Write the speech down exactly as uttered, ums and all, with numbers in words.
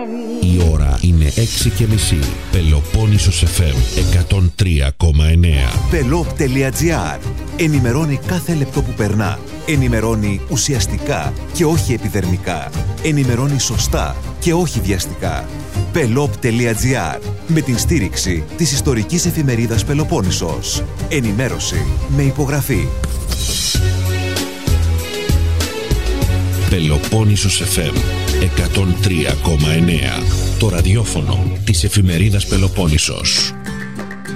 Η ώρα είναι έξι και μισή. Πελοπόννησος εφ εμ εκατόν τρία κόμμα εννέα. Πελόπ τελεία τζι άρ. Ενημερώνει κάθε λεπτό που περνά. Ενημερώνει ουσιαστικά και όχι επιδερμικά. Ενημερώνει σωστά και όχι βιαστικά. Πελόπ τελεία τζι άρ. Με την στήριξη της ιστορικής εφημερίδας Πελοπόννησος. Ενημέρωση με υπογραφή. Πελοπόννησος εφ εμ εκατόν τρία κόμμα εννέα. Το ραδιόφωνο της εφημερίδας Πελοπόννησος.